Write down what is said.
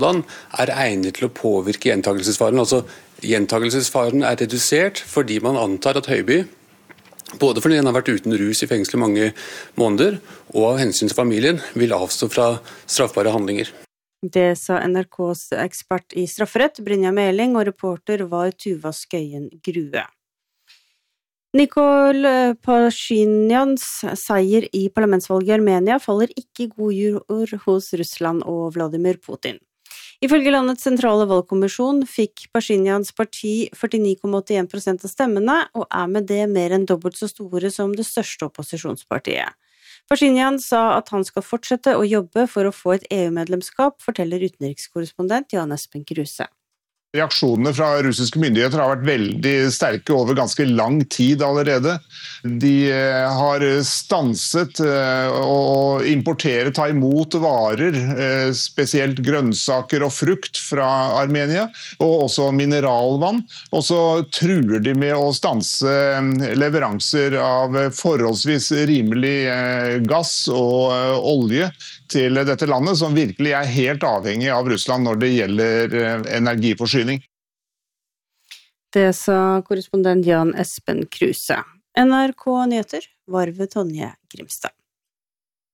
Hvordan egnet til å påvirke gjentakelsesfaren? Altså, gjentakelsesfaren redusert fordi man antar at Høiby, både fordi han har vært uten rus i fengsel i mange måneder, og av hensyn til familien, vil avstå fra straffbare handlinger. Det sa NRKs ekspert i strafferett, Brynja Meling, og reporter var Tuva Skøyen Grue. Nikol Pasjinjans seier i parlamentsvalget i Armenia faller ikke i god jord hos Russland og Vladimir Putin. Ifølge landets sentrale valgkommisjon fikk Pasjinjans parti 49,81% av stemmene, og med det mer enn dobbelt så store som det største opposisjonspartiet. Pasjinjan sa at han skal fortsette å jobbe for å få et EU-medlemskap, forteller utenrikskorrespondent Jan Espen Kruse. Reaksjonene fra russiske myndigheter har vært veldig sterke over ganske lang tid allerede. De har stanset å importere, ta imot varer, spesielt grønnsaker og frukt fra Armenia, og også mineralvann. Og så truer de med å stanse leveranser av forholdsvis rimelig gass og olje til dette landet, som virkelig helt avhengig av Russland når det gjelder energiforsyning. Det sa korrespondent Jan Espen Kruse. NRK Nyheter var ved Tonje Grimstad.